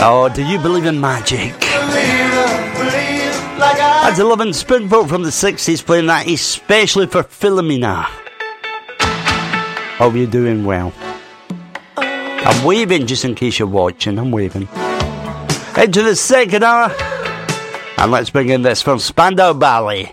Oh, do you believe in magic? That's a Lovin' Spoonful from the 60s, playing that especially for Philomena. Hope you're doing well. I'm waving just in case you're watching. I'm waving. Into the second hour. And let's bring in this from Spandau Ballet.